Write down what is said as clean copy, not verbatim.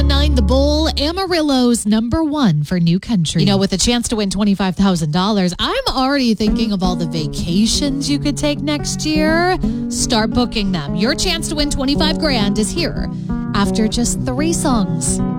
1019 The Bull, Amarillo's #1 for new country. You know, with a chance to win $25,000, I'm already thinking of all the vacations you could take next year. Start booking them. Your chance to win $25,000 is here after just 3 songs.